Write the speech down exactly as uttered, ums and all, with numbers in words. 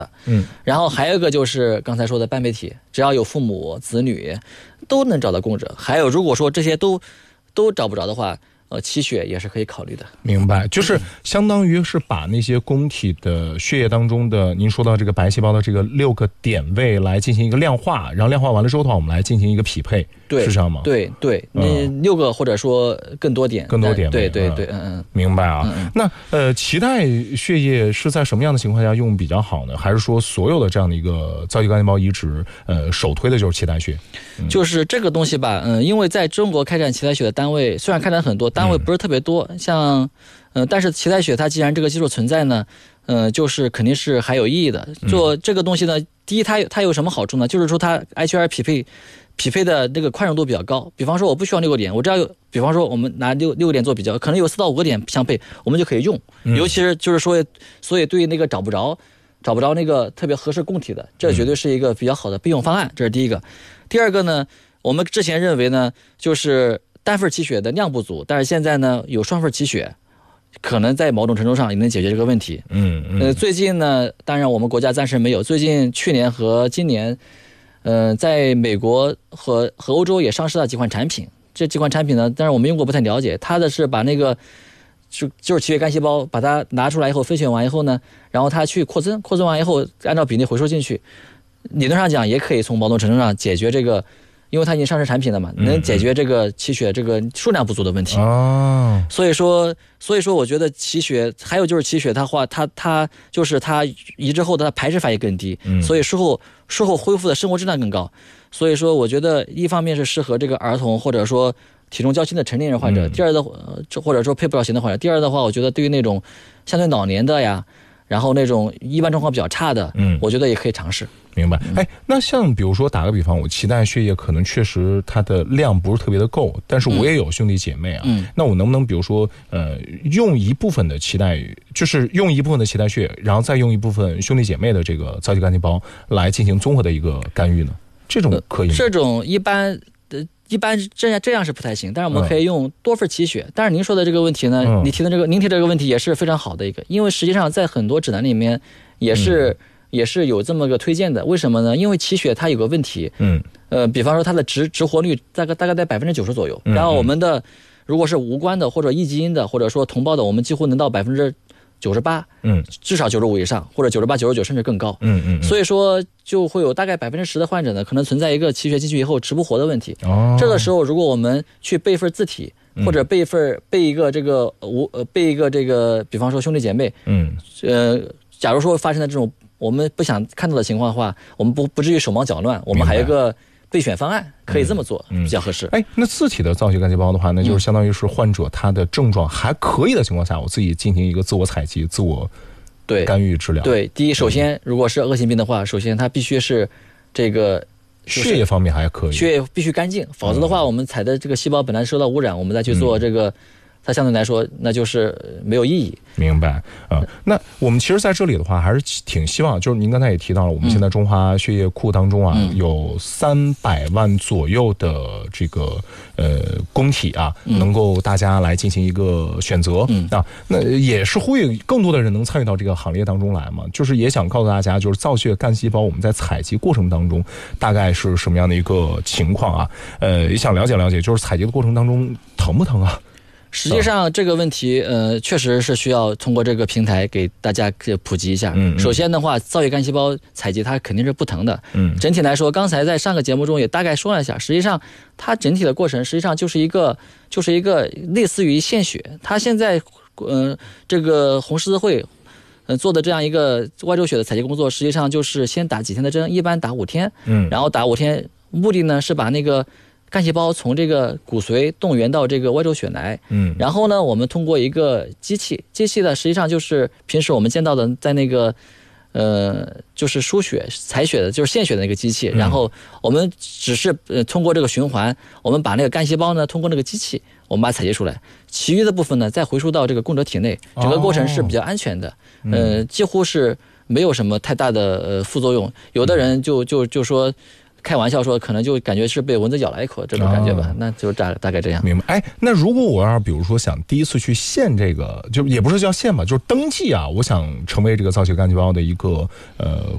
嗯， 然后还有一个就是刚才说的半倍体，只要有父母、子女都能找到供者。还有如果说这些都都找不着的话，呃，期血也是可以考虑的。 明白，就是相当于是把那些供体的血液当中的，您说到这个白细胞的这个六个点位来进行一个量化，然后量化完了之后的话，我们来进行一个匹配， 对， 是这样吗？ 对对，那、嗯、六个或者说更多点， 更多点位， 对对对，嗯嗯， 明白啊。 嗯嗯那呃，脐带血液是在什么样的情况下用比较好呢？还是说所有的这样的一个造血干细胞移植，呃，首推的就是脐带血？ 嗯、就是这个东西吧，嗯，因为在中国开展脐带血的单位虽然开展很多，单位不是特别多，嗯、像，呃，但是脐带血它既然这个技术存在呢，呃，就是肯定是还有意义的。做这个东西呢，嗯、第一它有它有什么好处呢？就是说它 H R 匹配。匹配的这个宽容度比较高，比方说我不需要六个点，我只要有，比方说我们拿六六个点做比较，可能有四到五个点相配，我们就可以用。嗯、尤其是就是说，所以对于那个找不着、找不着那个特别合适供体的，这绝对是一个比较好的备用方案。这是第一个。第二个呢，我们之前认为呢，就是单份脐血的量不足，但是现在呢有双份脐血，可能在某种程度上也能解决这个问题。 嗯嗯。 呃，最近呢，当然我们国家暂时没有，最近去年和今年。呃，在美国和和欧洲也上市了几款产品，这几款产品呢，但是我们用过不太了解。它的是把那个就就是脐血干细胞，把它拿出来以后分选完以后呢，然后它去扩增，扩增完以后按照比例回收进去，理论上讲也可以从某种程度上解决这个，因为它已经上市产品了嘛，能解决这个脐血这个数量不足的问题。 哦， 所以说，所以说我觉得脐血还有就是脐血它话，它它就是它移植后的排斥反应更低， 嗯、 所以术后术后恢复的生活质量更高。所以说，我觉得一方面是适合这个儿童或者说体重较轻的成年人患者， 嗯、 第二的或者说配不了型的患者，第二的话，我觉得对于那种相对老年的呀，然后那种一般状况比较差的， 嗯， 我觉得也可以尝试。 明白。哎，那像比如说打个比方，我脐带血液可能确实它的量不是特别的够，但是我也有兄弟姐妹啊， 嗯， 那我能不能比如说呃用一部分的脐带，就是用一部分的脐带血，然后再用一部分兄弟姐妹的这个造血干细胞来进行综合的一个干预呢？这种可以吗？ 这种一般呃一般这样这样是不太行，但是我们可以用多份脐血。但是您说的这个问题呢， 嗯、 你提的这个您提的这个问题也是非常好的一个，因为实际上在很多指南里面也是。嗯也是有这么个推荐的，为什么呢？因为脐血它有个问题， 嗯， 呃，比方说它的直直活率大概大概在百分之九十左右， 嗯、 然后我们的如果是无关的或者异基因的或者说同胞的，我们几乎能到百分之九十八， 嗯， 至少九十五以上，或者九十八、九十九甚至更高， 嗯嗯， 所以说就会有大概百分之十的患者呢，可能存在一个脐血进去以后直不活的问题。 哦， 这个时候如果我们去备份字体，或者备一份备一个这个无呃备一个这个，比方说兄弟姐妹， 嗯， 呃，假如说发生的这种。我们不想看到的情况的话，我们不不至于手忙脚乱，我们还有一个备选方案，可以这么做， 嗯、 比较合适。 哎，那自体的造血干细胞的话，那就是相当于是患者他的症状还可以的情况下，我自己进行一个自我采集、自我对干预治疗。 对，第一，首先如果是恶性病的话，首先它必须是这个。 血液方面还可以， 血液必须干净，否则的话，我们采的这个细胞本来受到污染，我们再去做这个。嗯它相对来说那就是没有意义。 明白啊、呃？那我们其实在这里的话，还是挺希望，就是您刚才也提到了，我们现在中华血液库当中啊，嗯、有三百万左右的这个呃供体啊，嗯、能够大家来进行一个选择、嗯、啊。那也是呼吁更多的人能参与到这个行列当中来嘛。就是也想告诉大家，就是造血干细胞我们在采集过程当中大概是什么样的一个情况啊？呃，也想了解了解，就是采集的过程当中疼不疼啊？ 实际上这个问题，呃，确实是需要通过这个平台给大家普及一下。 嗯， 首先的话，造血干细胞采集它肯定是不疼的。 嗯， 整体来说，刚才在上个节目中也大概说了一下，实际上它整体的过程实际上就是一个就是一个类似于献血。它现在，呃，这个红十字会，呃，做的这样一个外周血的采集工作，实际上就是先打几天的针，一般打五天。 嗯， 然后打五天，目的呢是把那个。干细胞从这个骨髓动员到这个外周血来， 嗯， 然后呢，我们通过一个机器，机器呢实际上就是平时我们见到的在那个，呃，就是输血采血的，就是献血的那个机器， 嗯、 然后我们只是呃通过这个循环，我们把那个干细胞呢通过那个机器，我们把它采集出来，其余的部分呢再回输到这个供者体内，整个过程是比较安全的，哦、呃，几乎是没有什么太大的呃副作用，有的人就就就说。开玩笑说，可能就感觉是被蚊子咬了一口这种感觉吧，哦、那就大大概这样。 明白。哎，那如果我要比如说想第一次去献这个，就也不是叫献吧，就是登记啊，我想成为这个造血干细胞的一个呃